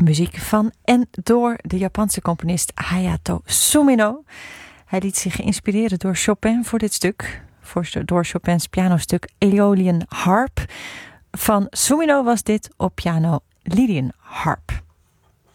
muziek van en door de Japanse componist Hayato Sumino. Hij liet zich inspireren door Chopin voor dit stuk. Door Chopins pianostuk Aeolian Harp. Van Sumino was dit op piano Lydian Harp.